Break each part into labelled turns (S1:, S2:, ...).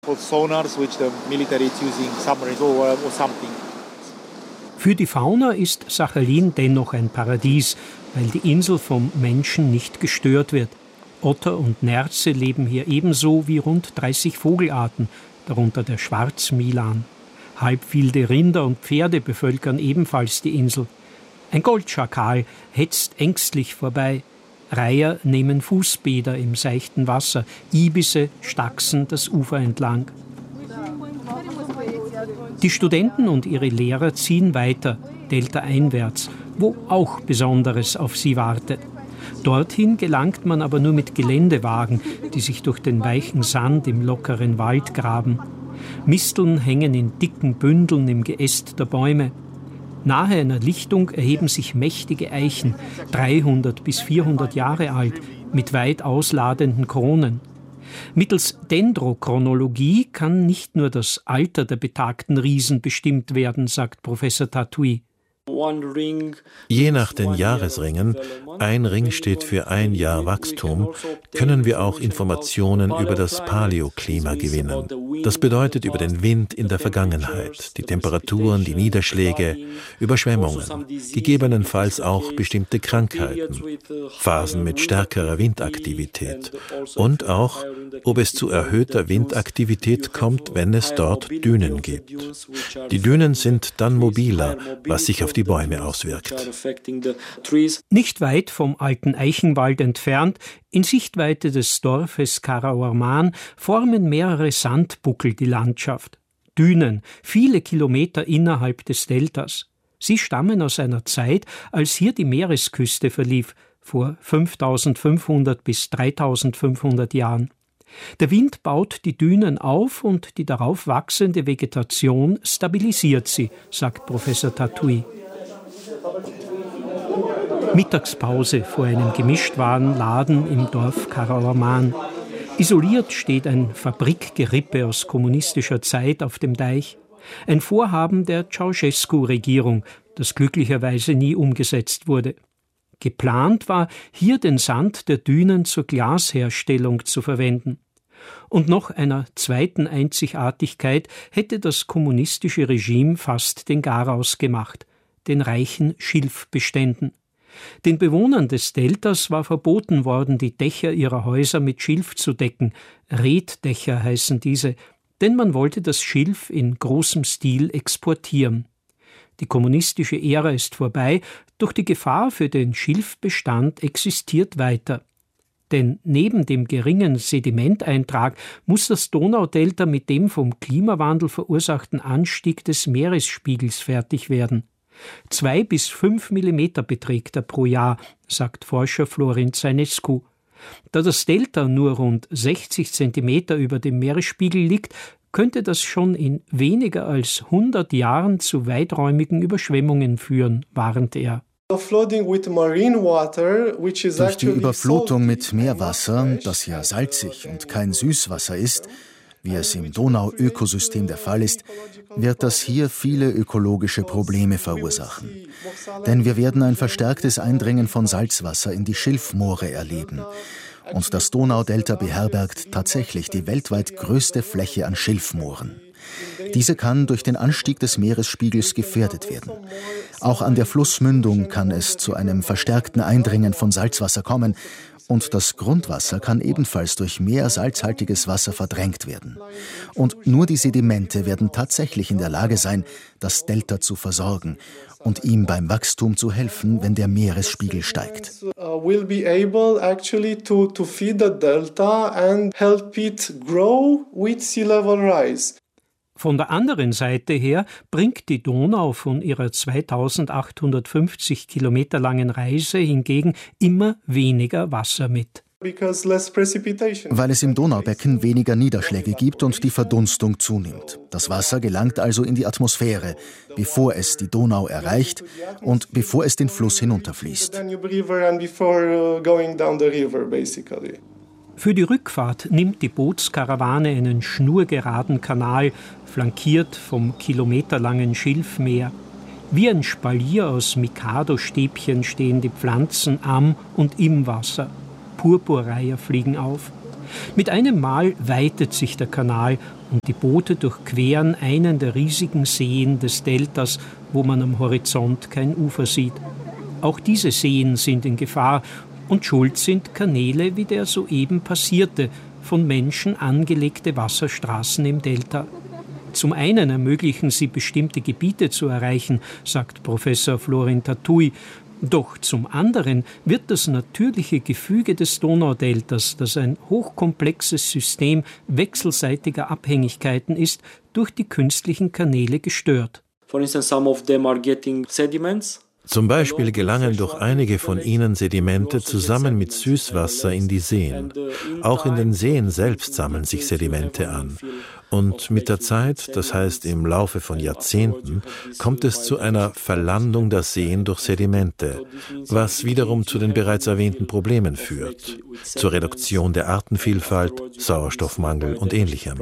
S1: Für die Fauna ist Sachalin dennoch ein Paradies, weil die Insel vom Menschen nicht gestört wird. Otter und Nerze leben hier ebenso wie rund 30 Vogelarten, darunter der Schwarzmilan. Halbwilde Rinder und Pferde bevölkern ebenfalls die Insel. Ein Goldschakal hetzt ängstlich vorbei. Reiher nehmen Fußbäder im seichten Wasser. Ibisse stachsen das Ufer entlang. Die Studenten und ihre Lehrer ziehen weiter, deltaeinwärts, wo auch Besonderes auf sie wartet. Dorthin gelangt man aber nur mit Geländewagen, die sich durch den weichen Sand im lockeren Wald graben. Misteln hängen in dicken Bündeln im Geäst der Bäume. Nahe einer Lichtung erheben sich mächtige Eichen, 300 bis 400 Jahre alt, mit weit ausladenden Kronen. Mittels Dendrochronologie kann nicht nur das Alter der betagten Riesen bestimmt werden, sagt Professor Tatui.
S2: Je nach den Jahresringen, ein Ring steht für ein Jahr Wachstum, können wir auch Informationen über das Paläoklima gewinnen. Das bedeutet über den Wind in der Vergangenheit, die Temperaturen, die Niederschläge, Überschwemmungen, gegebenenfalls auch bestimmte Krankheiten, Phasen mit stärkerer Windaktivität und auch, ob es zu erhöhter Windaktivität kommt, wenn es dort Dünen gibt. Die Dünen sind dann mobiler, was sich auf die Bäume auswirkt.
S1: Nicht weit vom alten Eichenwald entfernt, in Sichtweite des Dorfes Karaorman, formen mehrere Sandbuckel die Landschaft. Dünen, viele Kilometer innerhalb des Deltas. Sie stammen aus einer Zeit, als hier die Meeresküste verlief, vor 5500 bis 3500 Jahren. Der Wind baut die Dünen auf und die darauf wachsende Vegetation stabilisiert sie, sagt Professor Tatui. Mittagspause vor einem Gemischtwarenladen im Dorf Karaorman. Isoliert steht ein Fabrikgerippe aus kommunistischer Zeit auf dem Deich. Ein Vorhaben der Ceausescu-Regierung, das glücklicherweise nie umgesetzt wurde. Geplant war, hier den Sand der Dünen zur Glasherstellung zu verwenden. Und noch einer zweiten Einzigartigkeit hätte das kommunistische Regime fast den Garaus gemacht: den reichen Schilfbeständen. Den Bewohnern des Deltas war verboten worden, die Dächer ihrer Häuser mit Schilf zu decken. Reetdächer heißen diese, denn man wollte das Schilf in großem Stil exportieren. Die kommunistische Ära ist vorbei, doch die Gefahr für den Schilfbestand existiert weiter. Denn neben dem geringen Sedimenteintrag muss das Donaudelta mit dem vom Klimawandel verursachten Anstieg des Meeresspiegels fertig werden. 2 bis 5 Millimeter beträgt er pro Jahr, sagt Forscher Florin Zainescu. Da das Delta nur rund 60 Zentimeter über dem Meeresspiegel liegt, könnte das schon in weniger als 100 Jahren zu weiträumigen Überschwemmungen führen, warnt er.
S3: Durch die Überflutung mit Meerwasser, das ja salzig und kein Süßwasser ist, wie es im Donauökosystem der Fall ist, wird das hier viele ökologische Probleme verursachen. Denn wir werden ein verstärktes Eindringen von Salzwasser in die Schilfmoore erleben. Und das Donaudelta beherbergt tatsächlich die weltweit größte Fläche an Schilfmooren. Diese kann durch den Anstieg des Meeresspiegels gefährdet werden. Auch an der Flussmündung kann es zu einem verstärkten Eindringen von Salzwasser kommen, und das Grundwasser kann ebenfalls durch mehr salzhaltiges Wasser verdrängt werden. Und nur die Sedimente werden tatsächlich in der Lage sein, das Delta zu versorgen und ihm beim Wachstum zu helfen, wenn der Meeresspiegel steigt.
S4: Will be able actually to feed the delta and help it grow with sea level rise.
S1: Von der anderen Seite her bringt die Donau von ihrer 2850 Kilometer langen Reise hingegen immer weniger Wasser mit.
S3: Weil es im Donaubecken weniger Niederschläge gibt und die Verdunstung zunimmt. Das Wasser gelangt also in die Atmosphäre, bevor es die Donau erreicht und bevor es den Fluss hinunterfließt.
S1: Für die Rückfahrt nimmt die Bootskarawane einen schnurgeraden Kanal, flankiert vom kilometerlangen Schilfmeer. Wie ein Spalier aus Mikado-Stäbchen stehen die Pflanzen am und im Wasser. Purpurreiher fliegen auf. Mit einem Mal weitet sich der Kanal und die Boote durchqueren einen der riesigen Seen des Deltas, wo man am Horizont kein Ufer sieht. Auch diese Seen sind in Gefahr und schuld sind Kanäle wie der soeben passierte, von Menschen angelegte Wasserstraßen im Delta. Zum einen ermöglichen sie, bestimmte Gebiete zu erreichen, sagt Professor Florin Tatuy. Doch zum anderen wird das natürliche Gefüge des Donaudeltas, das ein hochkomplexes System wechselseitiger Abhängigkeiten ist, durch die künstlichen Kanäle gestört.
S5: For instance, some of them are getting sediments.
S2: Zum Beispiel gelangen durch einige von ihnen Sedimente zusammen mit Süßwasser in die Seen. Auch in den Seen selbst sammeln sich Sedimente an. Und mit der Zeit, das heißt im Laufe von Jahrzehnten, kommt es zu einer Verlandung der Seen durch Sedimente, was wiederum zu den bereits erwähnten Problemen führt, zur Reduktion der Artenvielfalt, Sauerstoffmangel und Ähnlichem.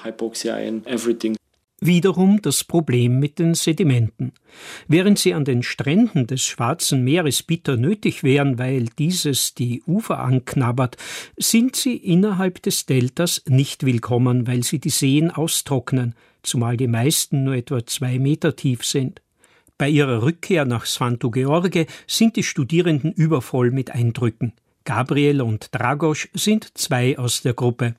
S1: Wiederum das Problem mit den Sedimenten. Während sie an den Stränden des Schwarzen Meeres bitter nötig wären, weil dieses die Ufer anknabbert, sind sie innerhalb des Deltas nicht willkommen, weil sie die Seen austrocknen, zumal die meisten nur etwa 2 Meter tief sind. Bei ihrer Rückkehr nach Svanto Gheorghe sind die Studierenden übervoll mit Eindrücken. Gabriel und Dragos sind 2 aus der Gruppe.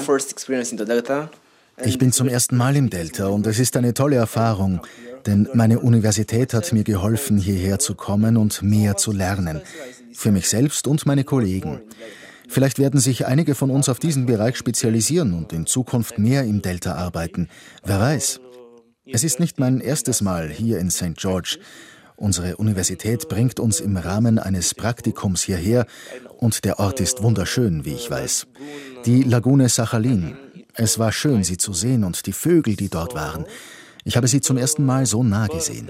S3: Ich bin zum ersten Mal im Delta und es ist eine tolle Erfahrung, denn meine Universität hat mir geholfen, hierher zu kommen und mehr zu lernen. Für mich selbst und meine Kollegen. Vielleicht werden sich einige von uns auf diesen Bereich spezialisieren und in Zukunft mehr im Delta arbeiten. Wer weiß. Es ist nicht mein erstes Mal hier in St. George. Unsere Universität bringt uns im Rahmen eines Praktikums hierher und der Ort ist wunderschön, wie ich weiß. Die Lagune Sachalin. Es war schön, sie zu sehen und die Vögel, die dort waren. Ich habe sie zum ersten Mal so nah gesehen.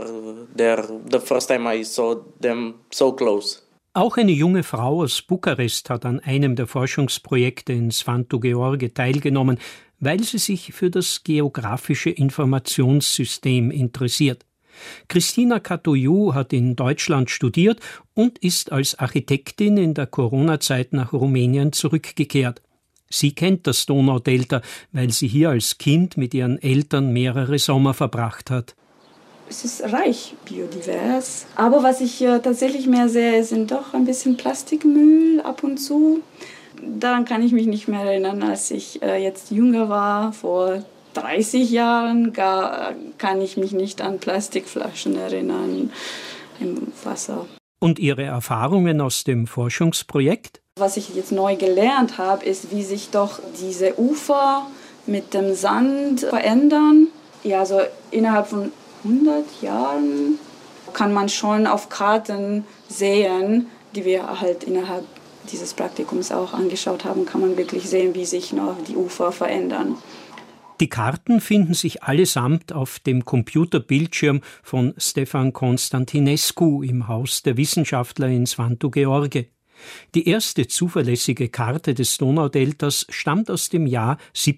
S1: Auch eine junge Frau aus Bukarest hat an einem der Forschungsprojekte in Svanto Gheorghe teilgenommen, weil sie sich für das geografische Informationssystem interessiert. Christina Catoiu hat in Deutschland studiert und ist als Architektin in der Corona-Zeit nach Rumänien zurückgekehrt. Sie kennt das Donaudelta, weil sie hier als Kind mit ihren Eltern mehrere Sommer verbracht hat.
S6: Es ist reich, biodivers. Aber was ich tatsächlich mehr sehe, sind doch ein bisschen Plastikmüll ab und zu. Daran kann ich mich nicht mehr erinnern, als ich jetzt jünger war, vor 30 Jahren, kann ich mich nicht an Plastikflaschen erinnern im Wasser.
S1: Und Ihre Erfahrungen aus dem Forschungsprojekt?
S6: Was ich jetzt neu gelernt habe, ist, wie sich doch diese Ufer mit dem Sand verändern. Ja, also innerhalb von 100 Jahren kann man schon auf Karten sehen, die wir halt innerhalb dieses Praktikums auch angeschaut haben, kann man wirklich sehen, wie sich noch die Ufer verändern.
S1: Die Karten finden sich allesamt auf dem Computerbildschirm von Stefan Constantinescu im Haus der Wissenschaftler in Svanto Gheorghe. Die erste zuverlässige Karte des Donaudeltas stammt aus dem Jahr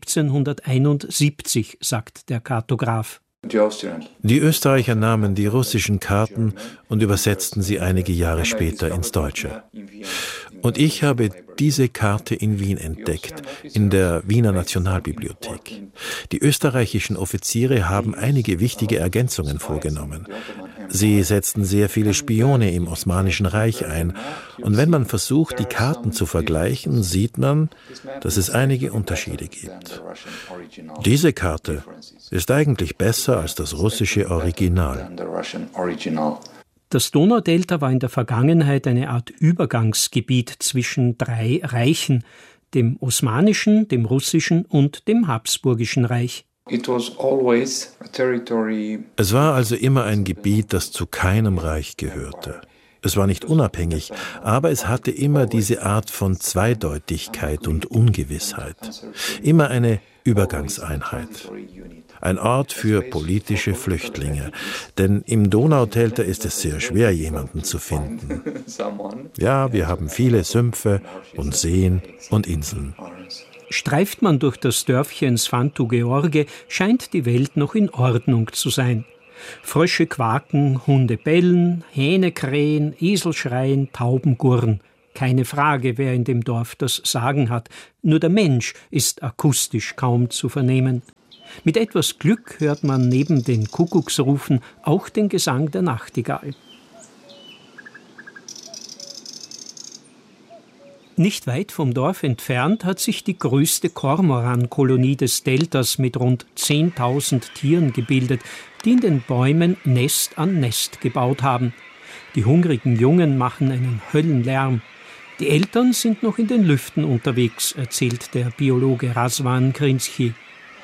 S1: 1771, sagt der Kartograf.
S2: Die Österreicher nahmen die russischen Karten und übersetzten sie einige Jahre später ins Deutsche. Und ich habe diese Karte in Wien entdeckt, in der Wiener Nationalbibliothek. Die österreichischen Offiziere haben einige wichtige Ergänzungen vorgenommen. Sie setzten sehr viele Spione im Osmanischen Reich ein. Und wenn man versucht, die Karten zu vergleichen, sieht man, dass es einige Unterschiede gibt. Diese Karte ist eigentlich besser als das russische Original.
S1: Das Donaudelta war in der Vergangenheit eine Art Übergangsgebiet zwischen 3 Reichen, dem Osmanischen, dem Russischen und dem Habsburgischen Reich.
S2: Es war also immer ein Gebiet, das zu keinem Reich gehörte. Es war nicht unabhängig, aber es hatte immer diese Art von Zweideutigkeit und Ungewissheit. Immer eine Übergangseinheit. Ein Ort für politische Flüchtlinge, denn im Donaudelta ist es sehr schwer, jemanden zu finden. Ja, wir haben viele Sümpfe und Seen und Inseln.
S1: Streift man durch das Dörfchen Svanto Gheorghe, scheint die Welt noch in Ordnung zu sein. Frösche quaken, Hunde bellen, Hähne krähen, Esel schreien, Tauben gurren. Keine Frage, wer in dem Dorf das Sagen hat. Nur der Mensch ist akustisch kaum zu vernehmen. Mit etwas Glück hört man neben den Kuckucksrufen auch den Gesang der Nachtigall. Nicht weit vom Dorf entfernt hat sich die größte Kormorankolonie des Deltas mit rund 10.000 Tieren gebildet, die in den Bäumen Nest an Nest gebaut haben. Die hungrigen Jungen machen einen Höllenlärm. Die Eltern sind noch in den Lüften unterwegs, erzählt der Biologe Razvan Krinsky.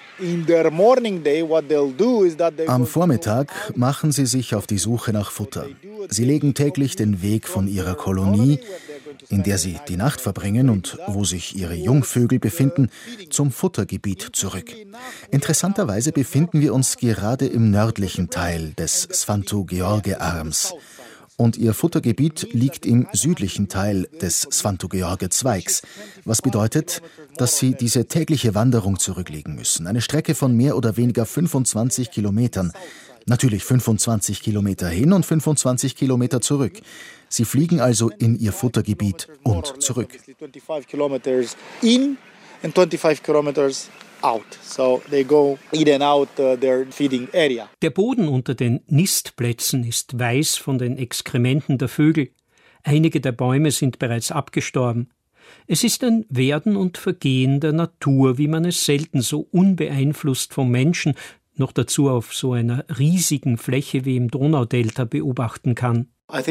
S3: Am Vormittag machen sie sich auf die Suche nach Futter. Sie legen täglich den Weg von ihrer Kolonie, in der sie die Nacht verbringen und wo sich ihre Jungvögel befinden, zum Futtergebiet zurück. Interessanterweise befinden wir uns gerade im nördlichen Teil des Svanto-George-Arms. Und ihr Futtergebiet liegt im südlichen Teil des Svanto-George-Zweigs, was bedeutet, dass sie diese tägliche Wanderung zurücklegen müssen. Eine Strecke von mehr oder weniger 25 Kilometern. Natürlich 25 Kilometer hin und 25 Kilometer zurück. Sie fliegen also in ihr Futtergebiet und zurück.
S7: 25 Kilometers in and 25 Kilometers out. So they go in and out their feeding area.
S1: Der Boden unter den Nistplätzen ist weiß von den Exkrementen der Vögel. Einige der Bäume sind bereits abgestorben. Es ist ein Werden und Vergehen der Natur, wie man es selten so unbeeinflusst vom Menschen, noch dazu auf so einer riesigen Fläche wie im Donaudelta beobachten kann.
S3: Ich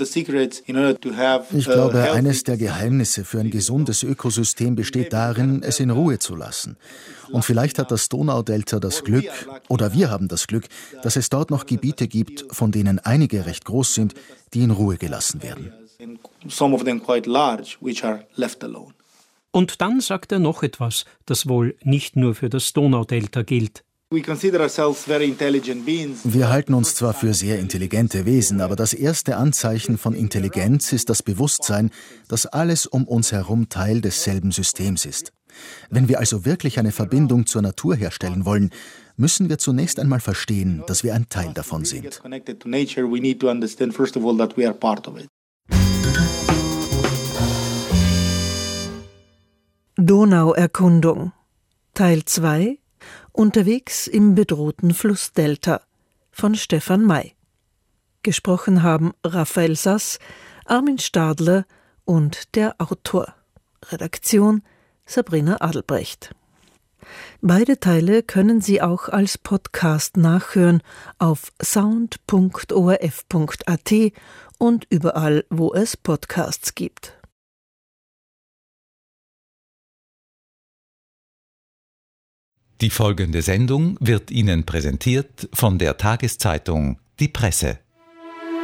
S3: glaube, eines der Geheimnisse für ein gesundes Ökosystem besteht darin, es in Ruhe zu lassen. Und vielleicht hat das Donaudelta das Glück, oder wir haben das Glück, dass es dort noch Gebiete gibt, von denen einige recht groß sind, die in Ruhe gelassen werden.
S1: Und dann sagt er noch etwas, das wohl nicht nur für das Donaudelta gilt.
S3: Wir halten uns zwar für sehr intelligente Wesen, aber das erste Anzeichen von Intelligenz ist das Bewusstsein, dass alles um uns herum Teil desselben Systems ist. Wenn wir also wirklich eine Verbindung zur Natur herstellen wollen, müssen wir zunächst einmal verstehen, dass wir ein Teil davon sind.
S8: Donauerkundung Teil 2 Unterwegs im bedrohten Flussdelta von Stefan May. Gesprochen haben Raphael Sass, Armin Stadler und der Autor. Redaktion Sabrina Adelbrecht. Beide Teile können Sie auch als Podcast nachhören auf sound.orf.at und überall, wo es Podcasts gibt.
S9: Die folgende Sendung wird Ihnen präsentiert von der Tageszeitung Die Presse.